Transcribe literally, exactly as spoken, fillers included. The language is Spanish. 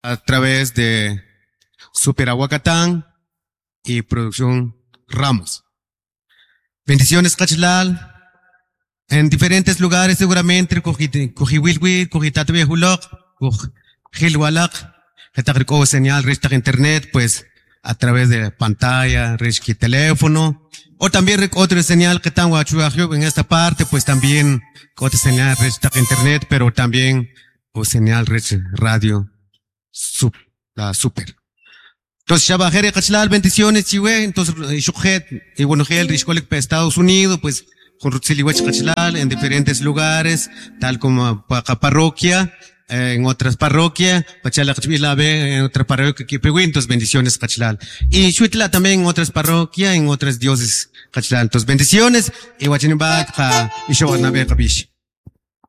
a través de Super Aguacatán y Producción Ramos. Bendiciones, Cachlal. En diferentes lugares, seguramente, Cojiwilwi, Cojitatubehulok, Cojilwalak, Getacrico señal, Resta Internet, pues, a través de pantalla, Reshki teléfono, o también otra señal que están en esta parte, pues también, otra señal, Resta Internet, pero también, o señal, radio, sub, la super. Entonces, Shabajere, Cachlal, bendiciones, Chiwe, entonces, Shujet, y bueno, Gel, Rishkolek, para Estados Unidos, pues, con Rutziliwach Cachlal, en diferentes lugares, tal como Paca Parroquia, eh, en otras parroquias, Pachala Cachvilabe, en otra parroquia, entonces bendiciones Cachlal. Y Shuitla también en otras parroquias, en otras dioses Cachlal. Entonces bendiciones, y Wachinibak, y Shawanabe Kabish.